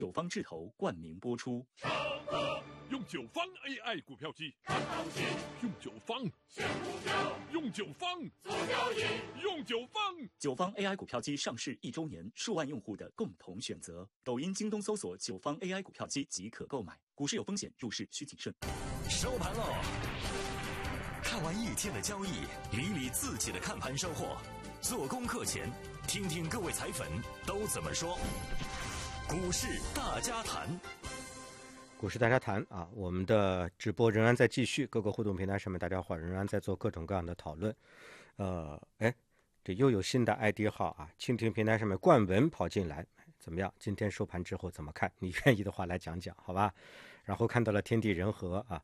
九方智投冠名播出。 用九方 AI 股票机看行情，用九方选股票，用九方做交易，用九方。 九方 AI 股票机上市1周年，数万用户的共同选择。抖音、京东搜索九方 AI 股票机即可购买。股市有风险，入市需谨慎。 收盘喽！看完一天的交易，理理自己的看盘收获。做功课前，听听各位彩粉都怎么说。股市大家谈。 股市大家谈啊，我们的直播仍然在继续，各个互动平台上面大家伙仍然在做各种各样的讨论。这又有新的 ID 号啊，蜻蜓平台上面冠文跑进来，怎么样？今天收盘之后怎么看？你愿意的话来讲讲，好吧？然后看到了天地人和啊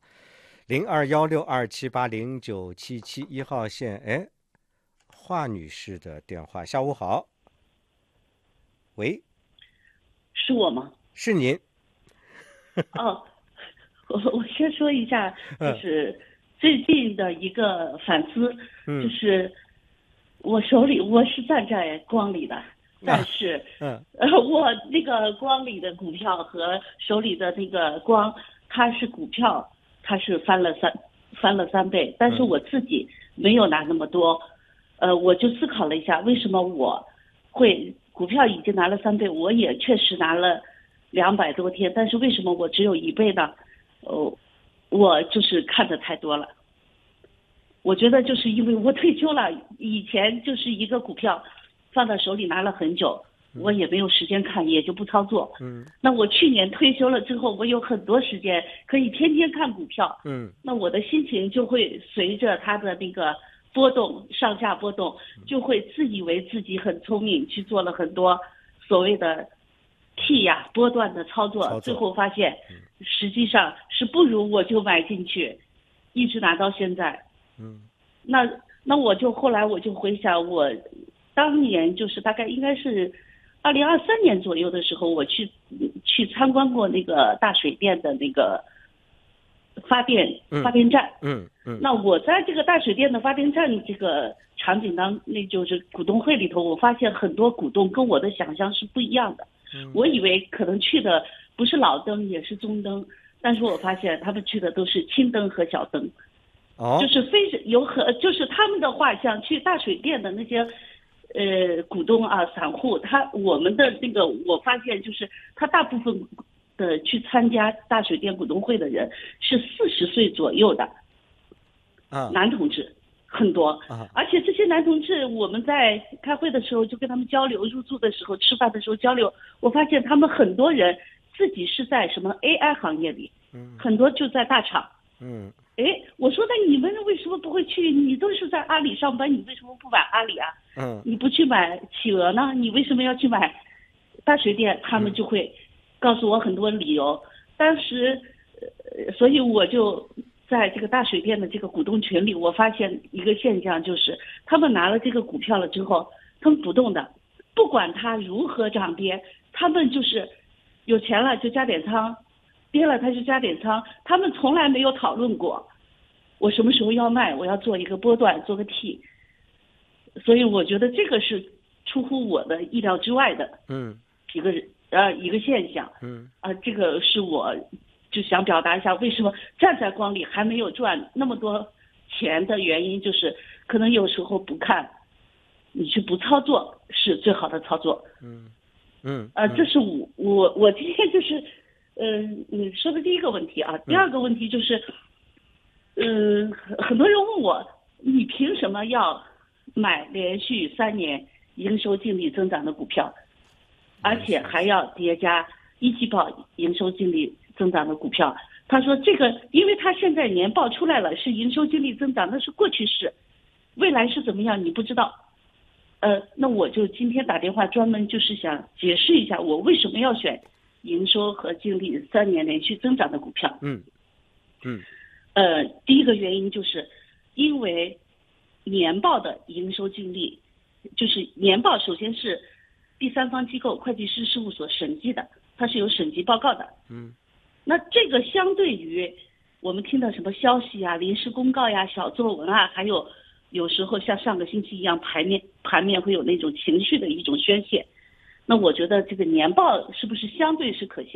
，021627809771号线，华女士的电话，下午好。喂， 是我吗？ 是您。 哦，我先说一下，就是最近的一个反思，就是我手里我是站在光里的，但是我那个光里的股票和手里的那个光，它是股票，它是翻了三倍，但是我自己没有拿那么多，我就思考了一下，为什么我会股票已经拿了3倍，我也确实拿了200多天，但是为什么我只有1倍呢？我就是看的太多了。我觉得就是因为我退休了，以前就是一个股票放到手里拿了很久，我也没有时间看，也就不操作。那我去年退休了之后，我有很多时间可以天天看股票。那我的心情就会随着它的那个波动，上下波动，就会自以为自己很聪明，去做了很多所谓的波段的操作，最后发现实际上是不如我就买进去，一直拿到现在。那我就后来我就回想，我当年就是大概应该是2023年左右的时候，我去参观过那个大水电的那个发电站。那我在这个大水电的发电站这个场景那就是股东会里头，我发现很多股东跟我的想象是不一样的。我以为可能去的不是老灯也是中灯，但是我发现他们去的都是轻灯和小灯。就是就是他们的画像，去大水电的那些股东啊散户，我们的那个我发现就是他大部分的去参加大水电股东会的人是40岁左右的男同志很多，而且这些男同志我们在开会的时候就跟他们交流，入住的时候吃饭的时候交流，我发现他们很多人自己是在什么 AI 行业里，很多就在大厂。我说那你们为什么不会去？你都是在阿里上班，你为什么不买阿里啊？你不去买企鹅呢？你为什么要去买大水电？他们就会告诉我很多理由。当时，所以我就在这个大水电的这个股东群里，我发现一个现象，就是他们拿了这个股票了之后，他们不动的，不管它如何涨跌，他们就是有钱了就加点仓。跌了他就加点仓，他们从来没有讨论过我什么时候要卖，我要做一个波段，做个 T。所以我觉得这个是出乎我的意料之外的一个现象。这个是我就想表达一下，为什么站在光里还没有赚那么多钱的原因，就是可能有时候不看，你去不操作是最好的操作。这是我今天就是你说的第一个问题啊。第二个问题就是，很多人问我，你凭什么要买连续3年营收净利增长的股票，而且还要叠加一季报营收净利增长的股票？他说这个，因为他现在年报出来了，是营收净利增长，那是过去式，未来是怎么样你不知道。那我就今天打电话专门就是想解释一下，我为什么要选营收和净利3年连续增长的股票。第一个原因就是因为年报的营收净利，就是年报首先是第三方机构会计师事务所审计的，它是有审计报告的。那这个相对于我们听到什么消息啊、临时公告呀、小作文啊，还有时候像上个星期一样盘面会有那种情绪的一种宣泄， 那我觉得这个年报是不是相对是可信